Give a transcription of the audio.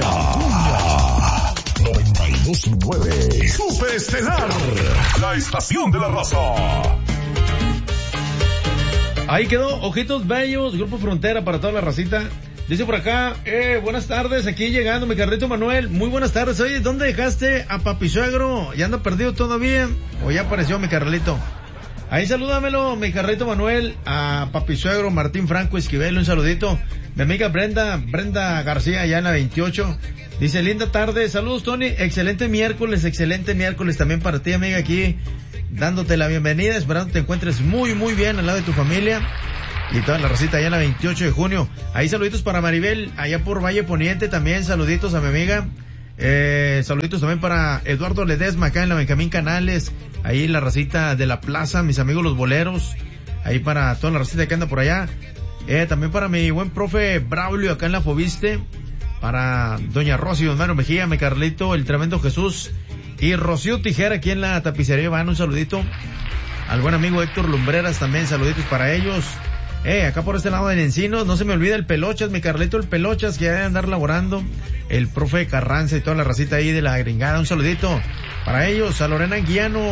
92.9 Super Estelar, la estación de la raza. Ahí quedó, Ojitos Bellos, Grupo Frontera para toda la racita. Dice por acá, buenas tardes, aquí llegando mi Carlito Manuel, muy buenas tardes. Oye, ¿dónde dejaste a papi suegro? ¿Ya anda perdido todavía? ¿O ya apareció mi Carlito? Ahí salúdamelo, mi Carlito Manuel, a papi suegro Martín Franco Esquivel, un saludito. Mi amiga Brenda García, allá en la 28. Dice, linda tarde, saludos Tony, excelente miércoles también para ti, amiga, aquí dándote la bienvenida, esperando te encuentres muy muy bien al lado de tu familia. Y toda la racita allá en la 28 de junio. Ahí saluditos para Maribel, allá por Valle Poniente también, saluditos a mi amiga. Saluditos también para Eduardo Ledesma, acá en la Benjamín Canales, ahí en la racita de la plaza, mis amigos los boleros, ahí para toda la racita que anda por allá. También para mi buen profe Braulio, acá en la Fobiste, para doña Rosy, don Mario Mejía, mi Carlito, el tremendo Jesús, y Rocío Tijera, aquí en la tapicería Van, un saludito. Al buen amigo Héctor Lumbreras también, saluditos para ellos. Acá por este lado de Encinos, no se me olvida el Pelochas, mi Carlito el Pelochas, que ya debe andar laborando, el profe Carranza y toda la racita ahí de la gringada, un saludito para ellos, a Lorena Guiano.